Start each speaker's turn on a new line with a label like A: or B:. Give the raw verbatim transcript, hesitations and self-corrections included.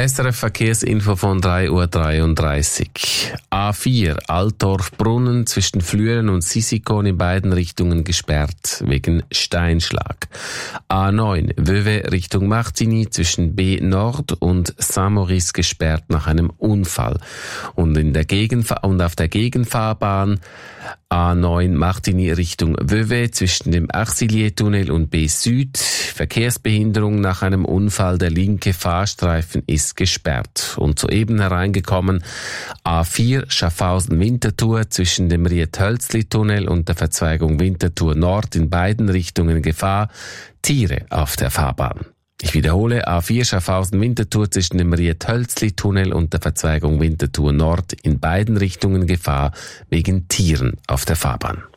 A: S R F Verkehrsinfo von drei Uhr dreiunddreißig. A vier Altdorf-Brunnen zwischen Flüelen und Sisikon in beiden Richtungen gesperrt wegen Steinschlag. A neun Vevey Richtung Martigny zwischen B Nord und Saint-Maurice gesperrt nach einem Unfall. Und in der Gegenfahr- und auf der Gegenfahrbahn A neun Martigny Richtung Vevey zwischen dem Arcillier-Tunnel und B Süd. Verkehrsbehinderung nach einem Unfall. Der linke Fahrstreifen ist gesperrt. Und soeben hereingekommen A vier Schaffhausen-Winterthur zwischen dem Riethölzli-Tunnel und der Verzweigung Winterthur Nord in beiden Richtungen Gefahr. Tiere auf der Fahrbahn. Ich wiederhole, A vier Schaffhausen-Winterthur zwischen dem Riethölzli-Tunnel und der Verzweigung Winterthur Nord in beiden Richtungen Gefahr wegen Tieren auf der Fahrbahn.